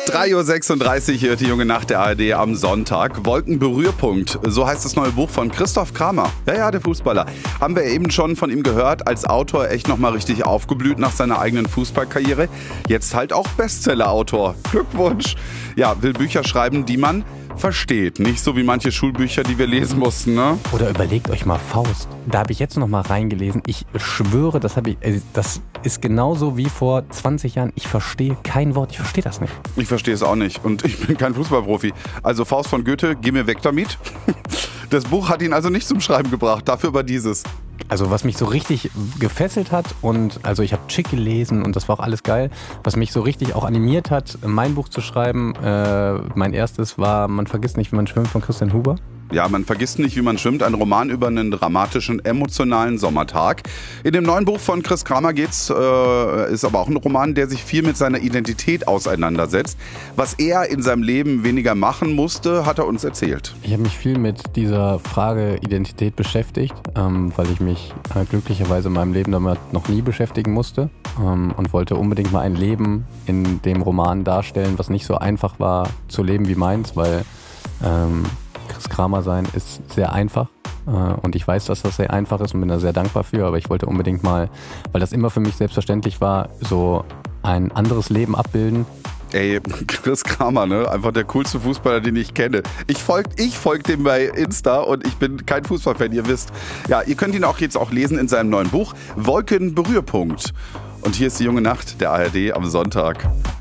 3:36 Uhr hier, die junge Nacht der ARD am Sonntag. Wolkenberührpunkt, so heißt das neue Buch von Christoph Kramer. Ja, der Fußballer. Haben wir eben schon von ihm gehört, als Autor echt nochmal richtig aufgeblüht nach seiner eigenen Fußballkarriere. Jetzt halt auch Bestseller-Autor. Glückwunsch. Ja, will Bücher schreiben, die man versteht. Nicht so wie manche Schulbücher, die wir lesen mussten, ne? Oder überlegt euch mal Faust. Da habe ich jetzt noch mal reingelesen. Ich schwöre, das ist genauso wie vor 20 Jahren. Ich verstehe kein Wort. Ich verstehe das nicht. Ich verstehe es auch nicht. Und ich bin kein Fußballprofi. Also Faust von Goethe, geh mir weg damit. Das Buch hat ihn also nicht zum Schreiben gebracht. Dafür aber dieses. Also was mich so richtig gefesselt hat und also ich habe Chick gelesen und das war auch alles geil. Was mich so richtig auch animiert hat, mein Buch zu schreiben, mein erstes war Man vergisst nicht, wie man schwimmt von Christian Huber. Ja, man vergisst nicht, wie man schwimmt. Ein Roman über einen dramatischen, emotionalen Sommertag. In dem neuen Buch von Chris Kramer ist aber auch ein Roman, der sich viel mit seiner Identität auseinandersetzt. Was er in seinem Leben weniger machen musste, hat er uns erzählt. Ich habe mich viel mit dieser Frage Identität beschäftigt, weil ich mich glücklicherweise in meinem Leben damit noch nie beschäftigen musste und wollte unbedingt mal ein Leben in dem Roman darstellen, was nicht so einfach war zu leben wie meins, weil Chris Kramer sein ist sehr einfach und ich weiß, dass das sehr einfach ist und bin da sehr dankbar für, aber ich wollte unbedingt mal, weil das immer für mich selbstverständlich war, so ein anderes Leben abbilden. Ey, Chris Kramer, ne? Einfach der coolste Fußballer, den ich kenne. Ich folge dem bei Insta und ich bin kein Fußballfan, ihr wisst. Ja, ihr könnt ihn auch jetzt auch lesen in seinem neuen Buch Wolkenberührpunkt. Und hier ist die junge Nacht der ARD am Sonntag.